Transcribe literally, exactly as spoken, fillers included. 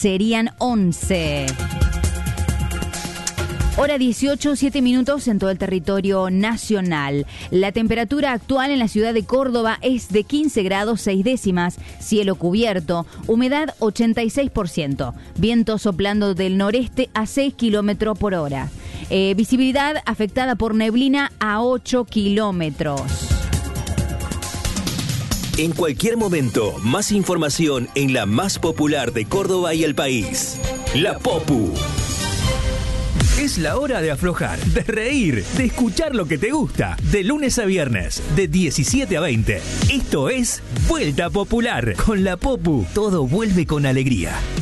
serían once. Hora dieciocho, siete minutos en todo el territorio nacional. La temperatura actual en la ciudad de Córdoba es de quince grados seis décimas, cielo cubierto, humedad ochenta y seis por ciento, viento soplando del noreste a seis kilómetros por hora. Eh, visibilidad afectada por neblina a ocho kilómetros. En cualquier momento, más información en la más popular de Córdoba y el país. La Popu. Es la hora de aflojar, de reír, de escuchar lo que te gusta. De lunes a viernes, de diecisiete a veinte. Esto es Vuelta Popular. Con La Popu, todo vuelve con alegría.